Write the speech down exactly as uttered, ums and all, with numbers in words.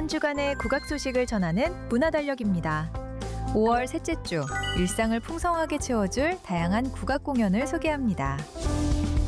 주간의 국악 소식을 전하는 문화달력입니다. 오월 셋째 주, 일상을 풍성하게 채워줄 다양한 국악 공연을 소개합니다.